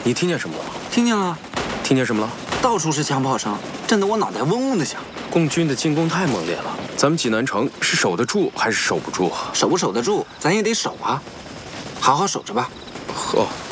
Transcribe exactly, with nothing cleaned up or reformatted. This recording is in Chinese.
你听见什么了吗？ 听见了， 听见什么了？ 到处是枪炮声，震得我脑袋嗡嗡的响。 共军的进攻太猛烈了，咱们济南城是守得住还是守不住啊？ 守不守得住，咱也得守啊，好好守着吧。 呵。